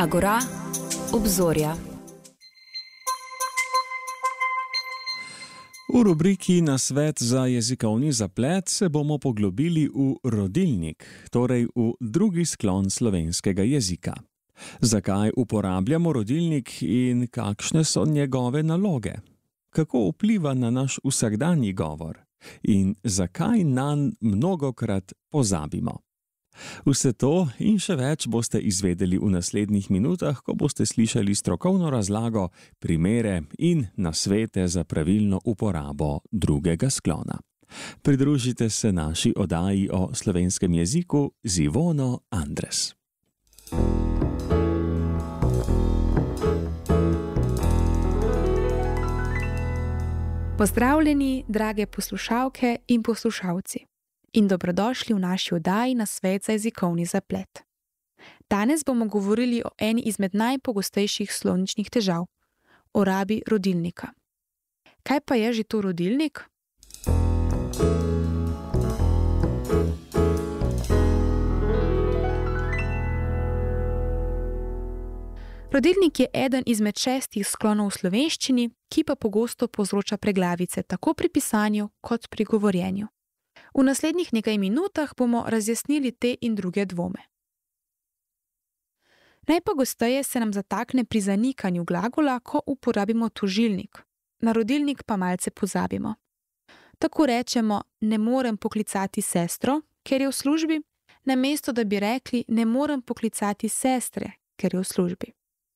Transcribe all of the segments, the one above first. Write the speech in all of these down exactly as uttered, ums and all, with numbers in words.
Agora, obzorja. V rubriki Nasvet za jezikovni zaplet se bomo poglobili v rodilnik, torej v drugi sklon slovenskega jezika. Zakaj uporabljamo rodilnik in kakšne so njegove naloge? Kako vpliva na naš vsakdanji govor? In zakaj nanj mnogokrat pozabimo? Vse to in še več boste izvedeli v naslednjih minutah, ko boste slišali strokovno razlago, primere in nasvete za pravilno uporabo drugega sklona. Pridružite se naši oddaji o slovenskem jeziku z Ivono Andres. Pozdravljeni, drage poslušalke in poslušalci. In dobrodošli v naši oddaji Nasvet za jezikovni zaplet. Danes bomo govorili o eni izmed najpogostejših slovničnih težav, o rabi rodilnika. Kaj pa je že to rodilnik? Rodilnik je eden izmed šestih sklonov v slovenščini, ki pa pogosto povzroča preglavice tako pri pisanju kot pri govorjenju. V naslednjih nekaj minutah bomo razjasnili te in druge dvome. Najpogosteje se nam zatakne pri zanikanju glagola, ko uporabimo tožilnik, na rodilnik pa malce pozabimo. Tako rečemo, ne morem poklicati sestro, ker je v službi, namesto da bi rekli, ne morem poklicati sestre, ker je v službi.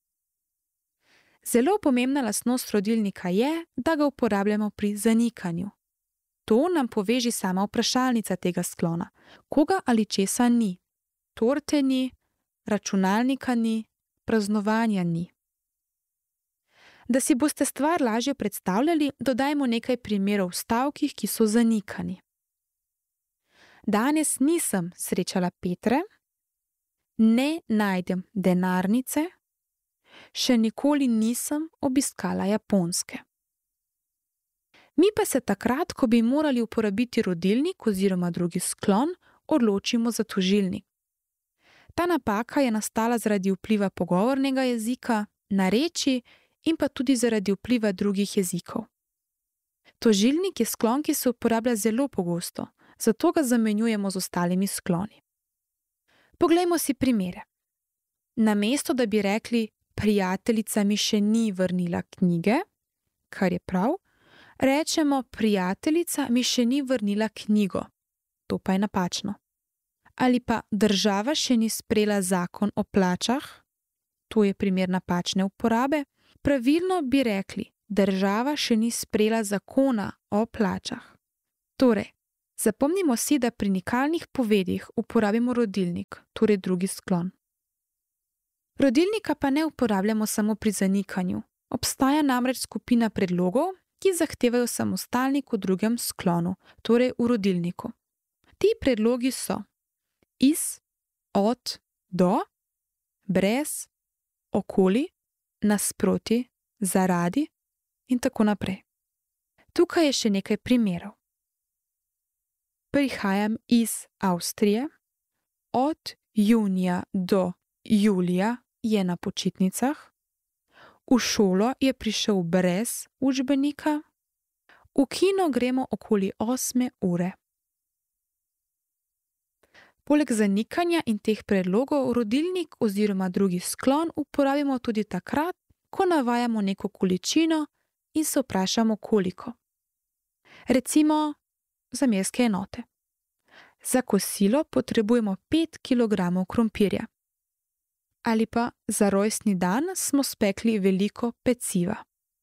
Zelo pomembna lastnost rodilnika je, da ga uporabljamo pri zanikanju. To nam pove že sama vprašalnica tega sklona. Koga ali česa ni? Torte ni, računalnika ni, praznovanja ni. Da si boste stvar lažje predstavljali, dodajmo nekaj primerov v stavkih, ki so zanikani. Danes nisem srečala Petre, ne najdem denarnice, še nikoli nisem obiskala Japonske. Mi pa se takrat, ko bi morali uporabiti rodilnik oziroma drugi sklon, odločimo za tožilnik. Ta napaka je nastala zaradi vpliva pogovornega jezika, narečij in pa tudi zaradi vpliva drugih jezikov. Tožilnik je sklon, ki se uporablja zelo pogosto, zato ga zamenjujemo z ostalimi skloni. Poglejmo si primere. Namesto da bi rekli, prijateljica mi še ni vrnila knjige, kar je prav, rečemo, prijateljica mi še ni vrnila knjigo. To pa je napačno. Ali pa država še ni sprejela zakon o plačah. To je primer napačne uporabe. Pravilno bi rekli, država še ni sprejela zakona o plačah. Torej, zapomnimo si, da pri nikalnih povedih uporabimo rodilnik, torej drugi sklon. Rodilnika pa ne uporabljamo samo pri zanikanju. Obstaja namreč skupina predlogov, ki zahtevajo samostalnik v drugem sklonu, torej v rodilniku. Ti predlogi so iz, od, do, brez, okoli, nasproti, zaradi in tako naprej. Tukaj je še nekaj primerov. Prihajam iz Avstrije, od junija do julija je na počitnicah, v šolo je prišel brez učbenika, v kino gremo okoli osme ure. Poleg zanikanja in teh predlogov rodilnik oziroma drugi sklon uporabimo tudi takrat, ko navajamo neko količino in se vprašamo koliko. Recimo za merske enote. Za kosilo potrebujemo pet kilogramov krompirja. Ali pa za rojstni dan smo spekli veliko peciva.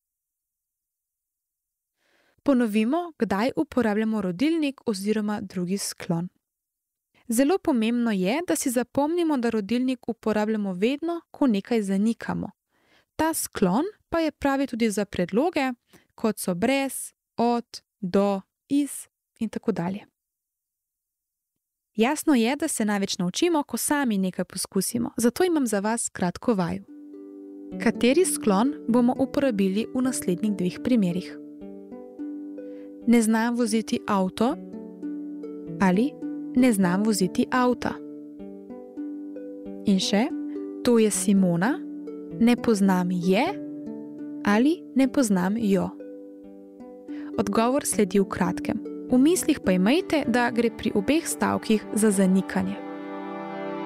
Ponovimo, kdaj uporabljamo rodilnik oziroma drugi sklon. Zelo pomembno je, da si zapomnimo, da rodilnik uporabljamo vedno, ko nekaj zanikamo. Ta sklon pa je pravi tudi za predloge, kot so brez, od, do, iz in tako dalje. Jasno je, da se največ naučimo, ko sami nekaj poskusimo, zato imam za vas kratko vajo. Kateri sklon bomo uporabili v naslednjih dveh primerih? Ne znam voziti avto ali ne znam voziti avta. In še, To je Simona, ne poznam je ali ne poznam jo. Odgovor sledi v kratkem. V mislih pa imejte, da gre pri obeh stavkih za zanikanje.